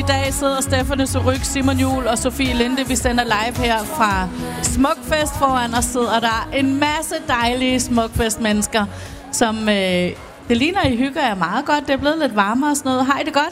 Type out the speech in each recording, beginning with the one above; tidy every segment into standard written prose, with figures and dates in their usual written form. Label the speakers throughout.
Speaker 1: dag sidder Stephanie Surryk, Simon Juhl og Sofie Linde. Vi sender live her fra Smukfest. Foran os sidder der en masse dejlige Smukfest-mennesker, som det ligner, I hygger jer meget godt. Det er blevet lidt varmere og sådan noget. Har I det godt?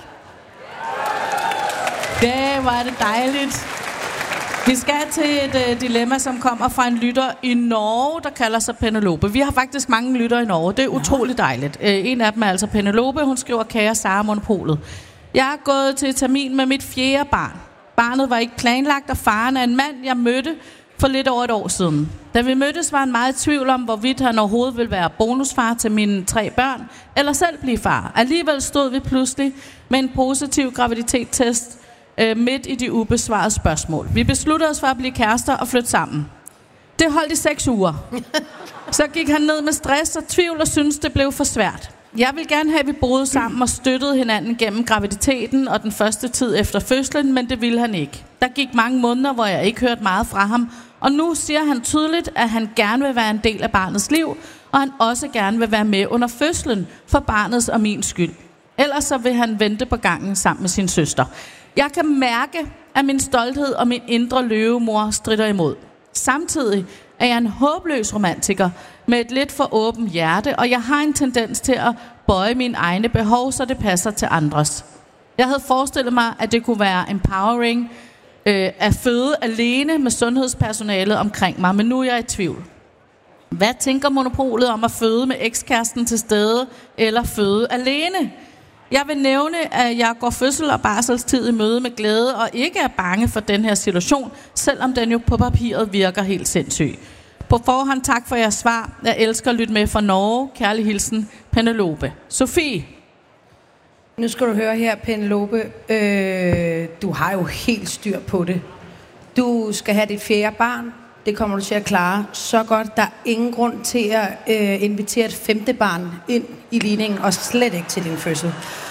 Speaker 1: Det var det dejligt. Vi skal til et dilemma, som kommer fra en lytter i Norge, der kalder sig Penelope. Vi har faktisk mange lyttere i Norge. Det er utroligt dejligt. En af dem er altså Penelope. Hun skriver: kære Sara Monopolet. Jeg er gået til termin med mit 4. barn. Barnet var ikke planlagt, og faren er en mand, jeg mødte for lidt over et år siden. Da vi mødtes, var han meget i tvivl om, hvorvidt han overhovedet ville være bonusfar til mine 3 børn, eller selv blive far. Alligevel stod vi pludselig med en positiv graviditetstest midt i de ubesvarede spørgsmål. Vi besluttede os for at blive kærester og flytte sammen. Det holdt i 6 uger. Så gik han ned med stress og tvivl og syntes, det blev for svært. Jeg ville gerne have, at vi boede sammen og støttede hinanden gennem graviditeten og den første tid efter fødslen, men det ville han ikke. Der gik mange måneder, hvor jeg ikke hørte meget fra ham, og nu siger han tydeligt, at han gerne vil være en del af barnets liv, og han også gerne vil være med under fødslen for barnets og min skyld. Ellers så vil han vente på gangen sammen med sin søster. Jeg kan mærke, at min stolthed og min indre løvemor stritter imod. Samtidig er jeg en håbløs romantiker med et lidt for åbent hjerte, og jeg har en tendens til at bøje mine egne behov, så det passer til andres. Jeg havde forestillet mig, at det kunne være empowering at føde alene med sundhedspersonalet omkring mig, men nu er jeg i tvivl. Hvad tænker Monopolet om at føde med ekskæresten til stede eller føde alene? Jeg vil nævne, at jeg går fødsel- og barselstid i møde med glæde og ikke er bange for den her situation, selvom den jo på papiret virker helt sindssyg. På forhånd tak for jeres svar. Jeg elsker at lytte med fra Norge. Kærlig hilsen, Penelope. Sofie?
Speaker 2: Nu skal du høre her, Penelope. Du har jo helt styr på det. Du skal have dit 4. barn. Det kommer du til at klare så godt. Der er ingen grund til at invitere et 5. barn ind i ligningen, og slet ikke til din fødsel.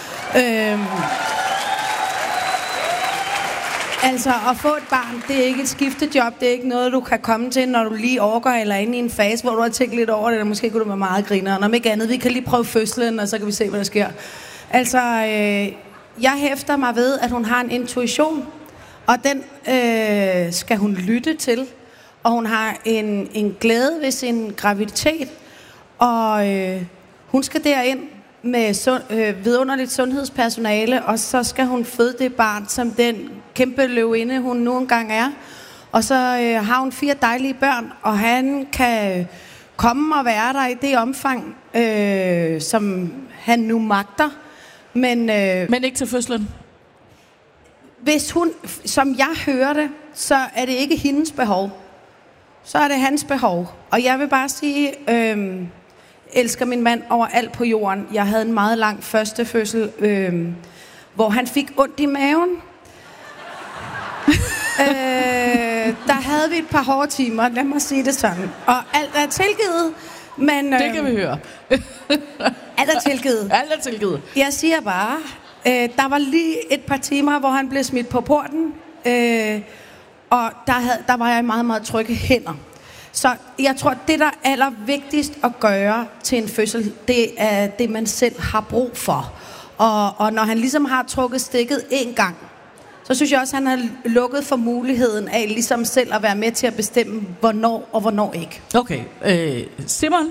Speaker 2: Altså, at få et barn, det er ikke et skiftejob. Det er ikke noget, du kan komme til, når du lige overgår eller er inde i en fase, hvor du har tænkt lidt over det, eller måske kunne du være meget grineren. Om ikke andet, vi kan lige prøve fødslen, og så kan vi se, hvad der sker. Altså, jeg hæfter mig ved, at hun har en intuition, og den skal hun lytte til. Og hun har en glæde ved sin graviditet, og hun skal derind med vidunderligt sundhedspersonale, og så skal hun føde det barn, som den kæmpe løvinde, hun nu engang er. Og så har hun 4 dejlige børn, og han kan komme og være der i det omfang, som han nu magter. Men
Speaker 1: ikke til fødslen?
Speaker 2: Hvis hun, som jeg hører det, så er det ikke hendes behov. Så er det hans behov. Og jeg vil bare sige, elsker min mand overalt på jorden. Jeg havde en meget lang første fødsel, hvor han fik ondt i maven. Der havde vi et par hårde timer, lad mig sige det sådan. Og alt er tilgivet, men...
Speaker 1: det kan vi høre.
Speaker 2: Alt er tilgivet.
Speaker 1: Alt er tilgivet.
Speaker 2: Jeg siger bare, der var lige et par timer, hvor han blev smidt på porten, og der var jeg i meget, meget trygge hænder. Så jeg tror, det der er allervigtigst at gøre til en fødsel, det er det, man selv har brug for. Og når han ligesom har trukket stikket en gang, så synes jeg også, at han har lukket for muligheden af ligesom selv at være med til at bestemme, hvornår og hvornår ikke.
Speaker 1: Okay. Simon?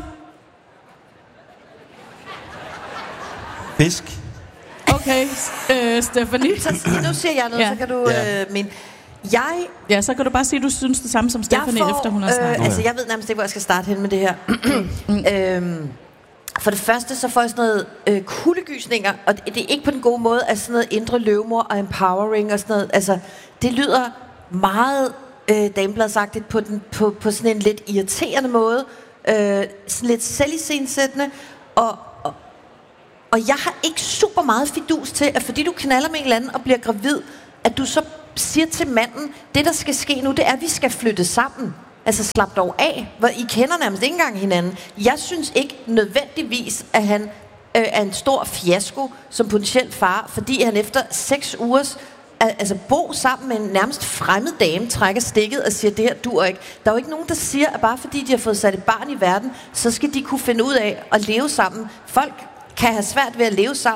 Speaker 3: Fisk.
Speaker 1: Okay. Stephanie?
Speaker 4: Så nu siger jeg noget, så kan du... men
Speaker 1: Ja, så kan du bare sige, at du synes det samme som Stephanie, efter hun har snakket.
Speaker 4: Altså, jeg ved nærmest ikke, hvor jeg skal starte hen med det her. For det første, så får jeg sådan noget kuldegysninger, og det er ikke på den gode måde, at sådan noget indre løvemor og empowering og sådan noget. Altså, det lyder meget damebladsagtigt på sådan en lidt irriterende måde. Sådan lidt selvisensættende. Og jeg har ikke super meget fidus til, at fordi du knaller med en eller anden og bliver gravid, at du så siger til manden, det der skal ske nu, det er, at vi skal flytte sammen. Altså slap dog af, hvor I kender nærmest ikke engang hinanden. Jeg synes ikke nødvendigvis, at han er en stor fiasko som potentiel far, fordi han efter 6 ugers altså bo sammen med en nærmest fremmed dame, trækker stikket og siger, det her dur ikke. Der er jo ikke nogen, der siger, at bare fordi de har fået sat et barn i verden, så skal de kunne finde ud af at leve sammen. Folk kan have svært ved at leve sammen.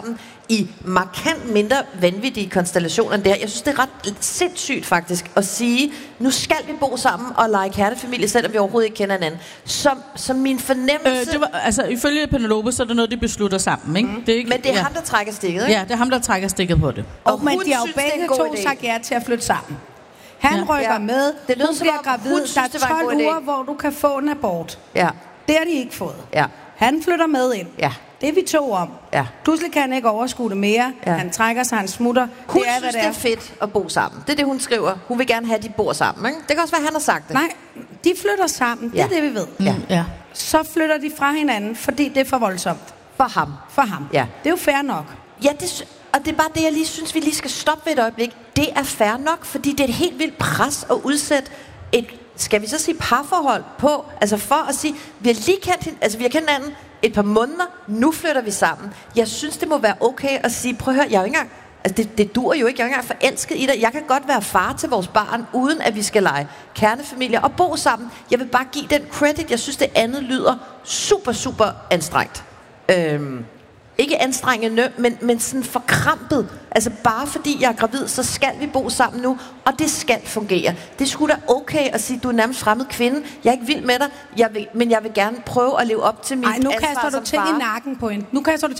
Speaker 4: i markant mindre vanvittige konstellationer end det her. Jeg synes, det er ret sindssygt faktisk at sige, nu skal vi bo sammen og lege kernefamilie, selvom vi overhovedet ikke kender hinanden. Som min fornemmelse...
Speaker 1: det var, altså, ifølge Penelope, så er det noget, de beslutter sammen, ikke?
Speaker 4: Mm.
Speaker 1: Det er ikke,
Speaker 4: men det er ham, der trækker stikket, ikke?
Speaker 1: Ja, det er ham, der trækker stikket på det.
Speaker 2: Men de har jo begge to sagt ja til at flytte sammen. Han rykker med,
Speaker 4: det lyder,
Speaker 2: hun bliver gravid, der er 12 uger, hvor du kan få en abort.
Speaker 4: Ja.
Speaker 2: Det har de ikke fået.
Speaker 4: Ja.
Speaker 2: Han flytter med ind.
Speaker 4: Ja.
Speaker 2: Det er vi to om.
Speaker 4: Ja.
Speaker 2: Pludselig kan han ikke overskue det mere. Ja. Han trækker sig, han smutter.
Speaker 4: Hun synes, det er fedt at bo sammen. Det er det, hun skriver. Hun vil gerne have, at de bor sammen. Ikke? Det kan også være, han har sagt det.
Speaker 2: Nej, de flytter sammen. Det er det, vi ved.
Speaker 4: Ja.
Speaker 2: Så flytter de fra hinanden, fordi det er for voldsomt.
Speaker 4: For ham. Ja.
Speaker 2: Det er jo fair nok.
Speaker 4: Ja, og det er bare det, jeg lige synes, vi lige skal stoppe ved et øjeblik. Det er fair nok, fordi det er et helt vildt pres at udsætte et, skal vi så sige, parforhold på. Altså for at sige, vi har lige kendt hinanden et par måneder, nu flytter vi sammen. Jeg synes, det må være okay at sige, prøv at høre, jeg er jo ikke engang, altså det duer jo ikke, jeg er ikke engang forelsket i dig. Jeg kan godt være far til vores barn, uden at vi skal lege kernefamilie og bo sammen. Jeg vil bare give den credit. Jeg synes, det andet lyder super, super anstrengt. Ikke anstrengende, men sådan forkrampet. Altså bare fordi jeg er gravid, så skal vi bo sammen nu, og det skal fungere. Det er sgu da okay at sige, du er nærmest fremmed kvinde. Jeg er ikke vild med dig, men jeg vil gerne prøve at leve op til mit ansvar som far.
Speaker 2: Nu kaster du ting i nakken på hende.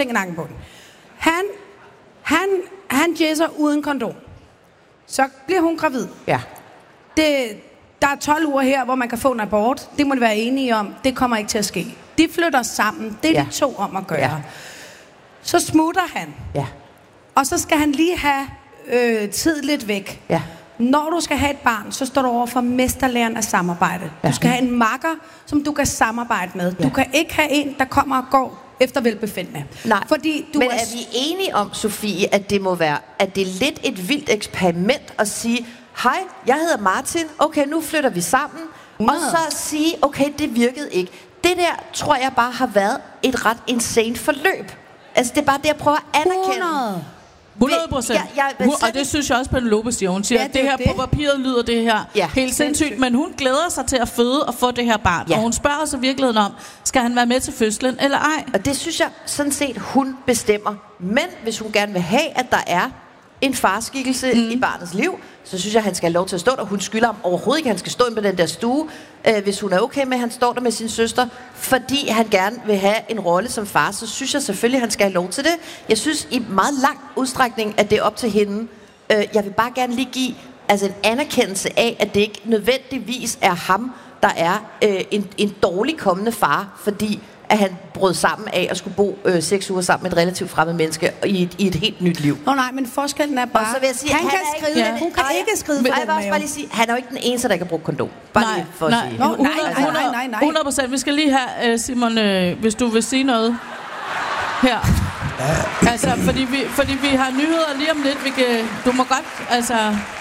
Speaker 2: Han jesser uden kondom. Så bliver hun gravid.
Speaker 4: Ja.
Speaker 2: Der er 12 uger her, hvor man kan få en abort. Det må de være enige om. Det kommer ikke til at ske. De flytter sammen. Det er de to om at gøre. Ja. Så smutter han.
Speaker 4: Ja.
Speaker 2: Og så skal han lige have tid lidt væk.
Speaker 4: Ja.
Speaker 2: Når du skal have et barn, så står du over for mesterlæren af samarbejde. Ja. Du skal have en makker, som du kan samarbejde med. Ja. Du kan ikke have en, der kommer og går efter velbefindende.
Speaker 4: Nej, fordi men er vi enige om, Sofie, at det må være, at det er lidt et vildt eksperiment at sige, hej, jeg hedder Martin, okay, nu flytter vi sammen, 100. Og så sige, okay, det virkede ikke. Det der, tror jeg bare har været et ret insane forløb. Altså, det er bare det, jeg prøver at anerkende.
Speaker 1: 100%. Og det synes jeg også, Penelope siger. Hun siger, at det her på papiret lyder det her helt sindssygt, men hun glæder sig til at føde og få det her barn. Ja. Og hun spørger sig virkeligheden om, skal han være med til fødslen eller ej?
Speaker 4: Og det synes jeg sådan set, hun bestemmer. Men hvis hun gerne vil have, at der er en farskikkelse i barnets liv, så synes jeg, han skal have lov til at stå der. Hun skylder ham overhovedet ikke, han skal stå inde på den der stue, hvis hun er okay med, at han står der med sin søster, fordi han gerne vil have en rolle som far, så synes jeg selvfølgelig, han skal have lov til det. Jeg synes i meget lang udstrækning, at det er op til hende. Jeg vil bare gerne lige give en anerkendelse af, at det ikke nødvendigvis er ham, der er en dårlig kommende far, fordi at han brød sammen af at skulle bo 6 uger sammen med et relativt fremmed menneske i et helt nyt liv.
Speaker 2: Nej, men forskellen er bare,
Speaker 4: så vil jeg sige,
Speaker 2: han kan skride, hun kan ikke skride.
Speaker 4: Jeg vil også bare lige sige, han er jo ikke den eneste, der kan bruge kondom. Bare lige for at sige.
Speaker 1: Nej. 100%. Vi skal lige have, Simon, hvis du vil sige noget her. Altså, fordi vi har nyheder lige om lidt. Du må godt, altså...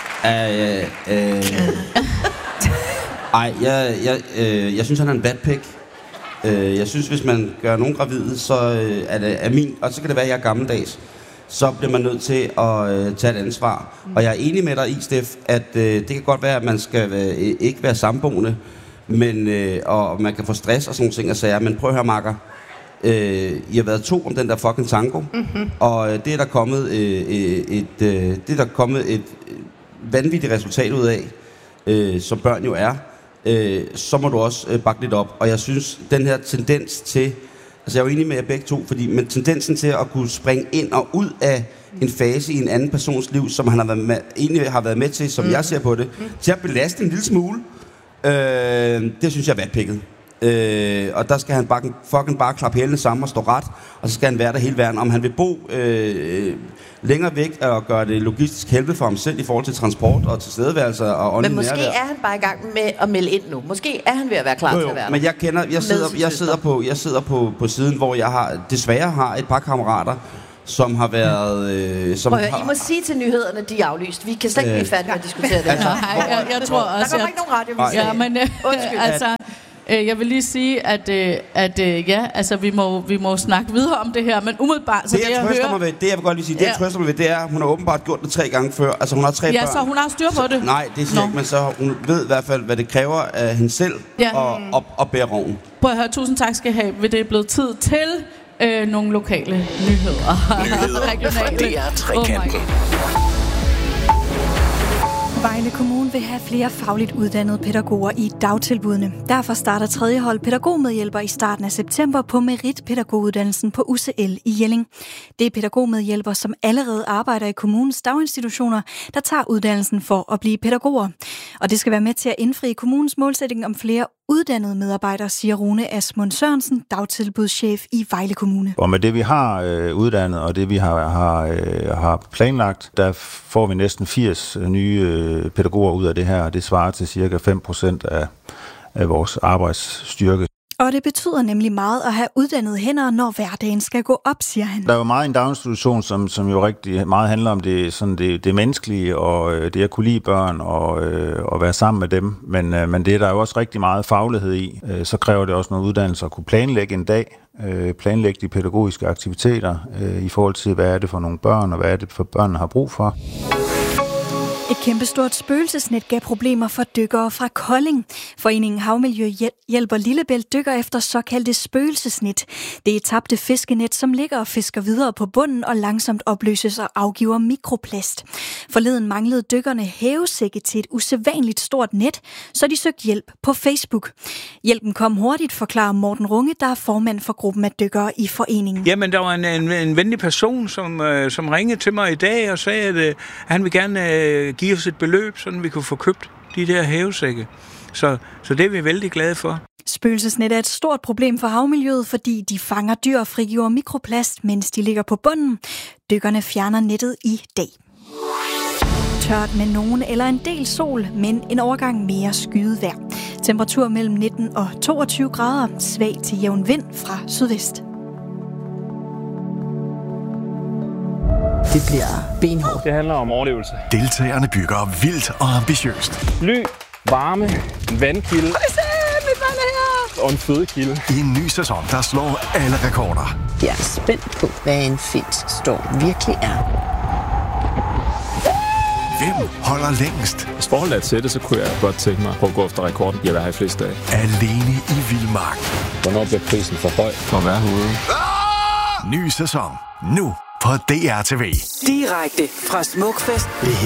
Speaker 3: Jeg synes, han er en bad pig. Jeg synes, hvis man gør nogen gravide, så er det af min, og så kan det være, at jeg er gammeldags, så bliver man nødt til at tage et ansvar. Og jeg er enig med dig i, Steff, at det kan godt være, at man skal ikke være samboende, men, og man kan få stress og sådan nogle ting og sager, men prøv at høre, makker. I har været 2 om den der fucking tango, og det er der kommet et vanvittigt resultat ud af, som børn jo er. Så må du også bakke lidt op. Og jeg synes, den her tendens til... Altså, jeg er jo enig med jer begge to, men tendensen til at kunne springe ind og ud af en fase i en anden persons liv, som han har været med til, som jeg ser på det, til at belaste en lille smule, det synes jeg er vatpikket. Og der skal han bare klappe hælene sammen og stå ret, og så skal han være der hele verden. Om han vil bo længere væk og gøre det logistisk helvede for ham selv i forhold til transport og tilstedeværelse og åndelig nærvær.
Speaker 4: Men måske er han bare i gang med at melde ind nu. Måske er han ved at være klar til at være.
Speaker 3: Men jeg sidder på siden, hvor jeg desværre har et par kammerater, som har været...
Speaker 4: I må sige til nyhederne, de er aflyst. Vi kan slet ikke blive færdige med at diskutere det.
Speaker 1: Jeg tror også...
Speaker 4: Der kommer ikke nogen radiovis.
Speaker 1: Ja, men altså... Jeg vil lige sige, at vi må snakke videre om det her, men umiddelbart... Så
Speaker 3: det jeg vil godt lige sige, det jeg trøster mig ved, det er, at hun har åbenbart gjort det 3 gange før. Altså hun har 3 børn.
Speaker 1: Ja, så hun har styr på det.
Speaker 3: Nej, det siger ikke, men så hun ved i hvert fald, hvad det kræver af hende selv at bære roven.
Speaker 1: Prøv at høre, tusind tak skal I have, ved det er blevet tid til nogle lokale nyheder.
Speaker 5: Regionale. DR-trekanten.
Speaker 6: Vejle Kommune vil have flere fagligt uddannede pædagoger i dagtilbudene. Derfor starter 3. hold pædagogmedhjælper i starten af september på meritpædagoguddannelsen på UCL i Jelling. Det er pædagogmedhjælper, som allerede arbejder i kommunens daginstitutioner, der tager uddannelsen for at blive pædagoger. Og det skal være med til at indfri kommunens målsætning om flere uddannede medarbejdere, siger Rune Asmund Sørensen, dagtilbudschef i Vejle Kommune.
Speaker 7: Og med det, vi har uddannet, og det, vi har planlagt, der får vi næsten 80 nye pædagoger ud af det her, og det svarer til cirka 5% af vores arbejdsstyrke.
Speaker 6: Og det betyder nemlig meget at have uddannede hænder, når hverdagen skal gå op, siger han.
Speaker 7: Der er jo meget i en daginstitution, som jo rigtig meget handler om det menneskelige, og det at kunne lide børn og være sammen med dem. Men det er der jo også rigtig meget faglighed i. Så kræver det også noget uddannelse at kunne planlægge en dag, planlægge de pædagogiske aktiviteter i forhold til, hvad er det for nogle børn, og hvad er det for børnene har brug for.
Speaker 6: Et kæmpestort spøgelsesnet gav problemer for dykkere fra Kolding. Foreningen Havmiljø hjælper Lillebælt dykker efter såkaldte spøgelsesnet. Det er tabte fiskenet, som ligger og fisker videre på bunden og langsomt opløses og afgiver mikroplast. Forleden manglede dykkerne hævesække til et usædvanligt stort net, så de søgte hjælp på Facebook. Hjælpen kom hurtigt, forklarer Morten Runge, der er formand for gruppen af dykkere i foreningen.
Speaker 8: Jamen, der var en venlig person, som ringede til mig i dag og sagde, at han vil gerne give os et beløb, så vi kunne få købt de der hævesække. Så det er vi vældig glade for.
Speaker 6: Spøgelsesnet er et stort problem for havmiljøet, fordi de fanger dyr og frigiver mikroplast, mens de ligger på bunden. Dykkerne fjerner nettet i dag. Tørt med nogen eller en del sol, men en overgang mere skyet vejr. Temperatur mellem 19 og 22 grader, svag til jævn vind fra sydvest.
Speaker 9: Det bliver benhårdt.
Speaker 10: Det handler om overlevelse.
Speaker 5: Deltagerne bygger vildt og ambitiøst.
Speaker 10: Ly, varme, en vandkilde og en fødekilde.
Speaker 5: I en ny sæson, der slår alle rekorder.
Speaker 9: Jeg er spændt på, hvad en Fit-storm virkelig er.
Speaker 5: Hvem holder længst?
Speaker 10: Hvis forholdet er til det, så kunne jeg godt tænke mig at gå efter rekorden. Jeg vil have flest dage.
Speaker 5: Alene i vildmark.
Speaker 10: Hvornår bliver prisen for høj for at være herude?
Speaker 5: Ny sæson. Nu på DR TV.
Speaker 9: Direkte fra Smukfest.
Speaker 5: Det